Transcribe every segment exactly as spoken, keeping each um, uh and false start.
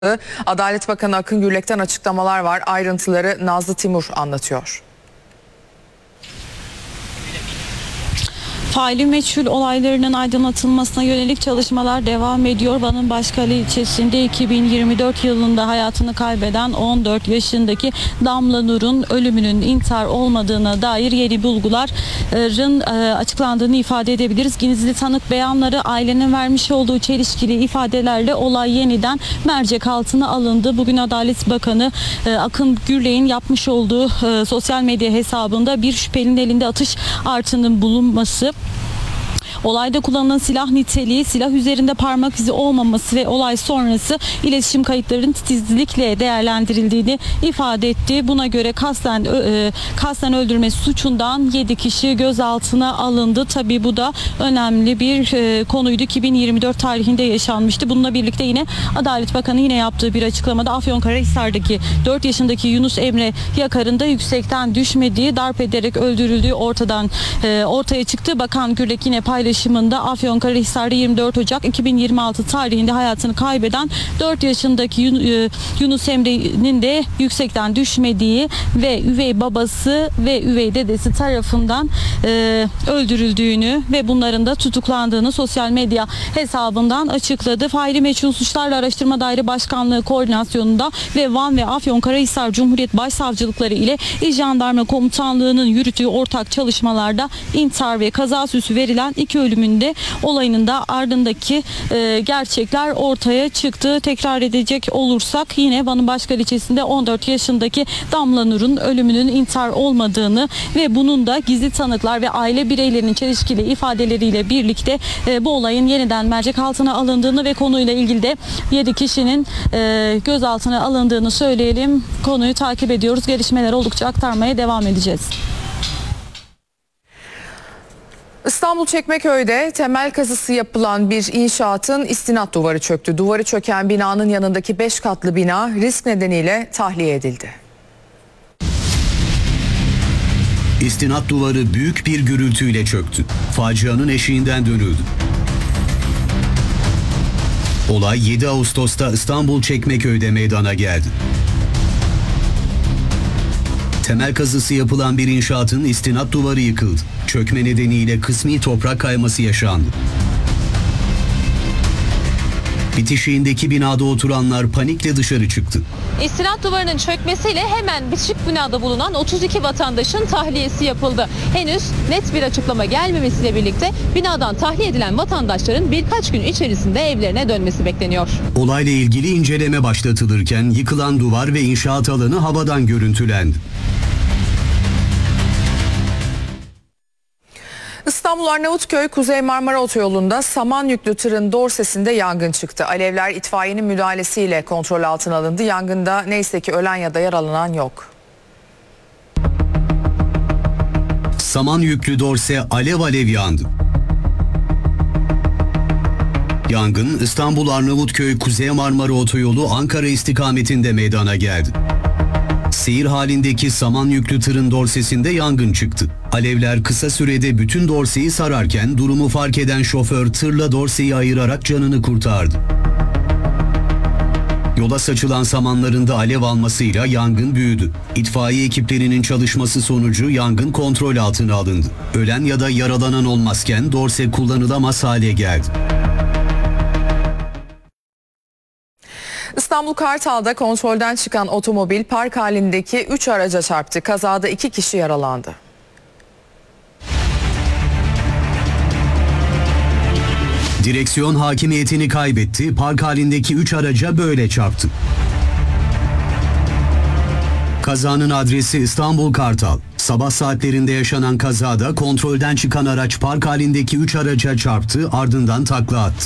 Adalet Bakanı Akın Gürlek'ten açıklamalar var. Ayrıntıları Nazlı Timur anlatıyor. Faili meçhul olaylarının aydınlatılmasına yönelik çalışmalar devam ediyor. Van'ın Başkale ilçesinde iki bin yirmi dört yılında hayatını kaybeden on dört yaşındaki Damla Nur'un ölümünün intihar olmadığına dair yeni bulguların açıklandığını ifade edebiliriz. Gizli tanık beyanları, ailenin vermiş olduğu çelişkili ifadelerle olay yeniden mercek altına alındı. Bugün Adalet Bakanı Akın Gürlek'in yapmış olduğu sosyal medya hesabında bir şüphelinin elinde atış artığının bulunması, olayda kullanılan silah niteliği, silah üzerinde parmak izi olmaması ve olay sonrası iletişim kayıtlarının titizlikle değerlendirildiğini ifade etti. Buna göre kasten, e, kasten öldürme suçundan yedi kişi gözaltına alındı. Tabii bu da önemli bir e, konuydu. iki bin yirmi dört tarihinde yaşanmıştı. Bununla birlikte yine Adalet Bakanı yine yaptığı bir açıklamada Afyonkarahisar'daki dört yaşındaki Yunus Emre Yakar'ın da yüksekten düşmediği, darp ederek öldürüldüğü ortadan e, ortaya çıktı. Bakan Gürlek yine paylaşımında Afyonkarahisar'da yirmi dört Ocak iki bin yirmi altı tarihinde hayatını kaybeden dört yaşındaki Yunus Emre'nin de yüksekten düşmediği ve üvey babası ve üvey dedesi tarafından e, öldürüldüğünü ve bunların da tutuklandığını sosyal medya hesabından açıkladı. Faili Meçhul Suçlarla Araştırma Daire Başkanlığı koordinasyonunda ve Van ve Afyonkarahisar Cumhuriyet Başsavcılıkları ile İl Jandarma Komutanlığı'nın yürüttüğü ortak çalışmalarda intihar ve kaza süsü verilen iki ölümünde olayının da ardındaki e, gerçekler ortaya çıktı. Tekrar edecek olursak yine Van'ın Başkale ilçesinde on dört yaşındaki Damla Nur'un ölümünün intihar olmadığını ve bunun da gizli tanıklar ve aile bireylerinin çelişkili ifadeleriyle birlikte e, bu olayın yeniden mercek altına alındığını ve konuyla ilgili de yedi kişinin e, gözaltına alındığını söyleyelim. Konuyu takip ediyoruz. Gelişmeler oldukça aktarmaya devam edeceğiz. İstanbul Çekmeköy'de temel kazısı yapılan bir inşaatın istinat duvarı çöktü. Duvarı çöken binanın yanındaki beş katlı bina risk nedeniyle tahliye edildi. İstinat duvarı büyük bir gürültüyle çöktü. Facianın eşiğinden dönüldü. Olay yedi Ağustos'ta İstanbul Çekmeköy'de meydana geldi. Temel kazısı yapılan bir inşaatın istinat duvarı yıkıldı. Çökme nedeniyle kısmi toprak kayması yaşandı. Bitişiğindeki binada oturanlar panikle dışarı çıktı. İstinat duvarının çökmesiyle hemen bitişik binada bulunan otuz iki vatandaşın tahliyesi yapıldı. Henüz net bir açıklama gelmemesiyle birlikte binadan tahliye edilen vatandaşların birkaç gün içerisinde evlerine dönmesi bekleniyor. Olayla ilgili inceleme başlatılırken yıkılan duvar ve inşaat alanı havadan görüntülendi. İstanbul Arnavutköy Kuzey Marmara Otoyolu'nda saman yüklü tırın dorsesinde yangın çıktı. Alevler itfaiyenin müdahalesiyle kontrol altına alındı. Yangında neyse ki ölen ya da yaralanan yok. Saman yüklü dorse alev alev yandı. Yangın İstanbul Arnavutköy Kuzey Marmara Otoyolu Ankara istikametinde meydana geldi. Seyir halindeki saman yüklü tırın dorsesinde yangın çıktı. Alevler kısa sürede bütün dorseyi sararken durumu fark eden şoför tırla dorseyi ayırarak canını kurtardı. Yola saçılan samanların da alev almasıyla yangın büyüdü. İtfaiye ekiplerinin çalışması sonucu yangın kontrol altına alındı. Ölen ya da yaralanan olmazken dorse kullanılamaz hale geldi. İstanbul Kartal'da kontrolden çıkan otomobil park halindeki üç araca çarptı. Kazada iki kişi yaralandı. Direksiyon hakimiyetini kaybetti, park halindeki üç araca böyle çarptı. Kazanın adresi İstanbul Kartal. Sabah saatlerinde yaşanan kazada kontrolden çıkan araç park halindeki üç araca çarptı, ardından takla attı.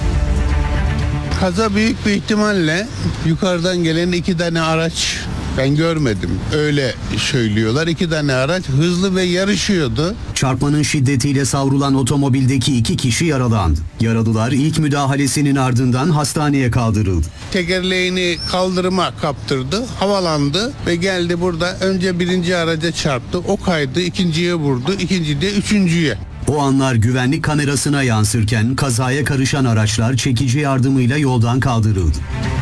Kaza büyük bir ihtimalle yukarıdan gelen iki tane araç, ben görmedim, öyle söylüyorlar. İki tane araç hızlı ve yarışıyordu. Çarpmanın şiddetiyle savrulan otomobildeki iki kişi yaralandı. Yaralılar ilk müdahalesinin ardından hastaneye kaldırıldı. Tekerleğini kaldırıma kaptırdı, havalandı ve geldi burada önce birinci araca çarptı. O kaydı, ikinciye vurdu, ikinci de üçüncüye. O anlar güvenlik kamerasına yansırken kazaya karışan araçlar çekici yardımıyla yoldan kaldırıldı.